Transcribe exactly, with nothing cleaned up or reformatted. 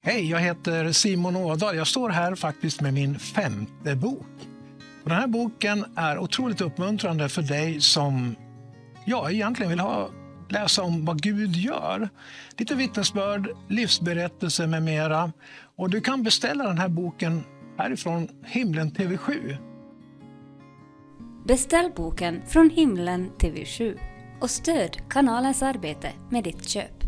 Hej, jag heter Simon Ådahl. Jag står här faktiskt med min femte bok. Och den här boken är otroligt uppmuntrande för dig som ja, egentligen vill ha, läsa om vad Gud gör. Lite vittnesbörd, livsberättelse med mera. Och du kan beställa den här boken härifrån Himlen T V sju. Beställ boken från Himlen T V sju och stöd kanalens arbete med ditt köp.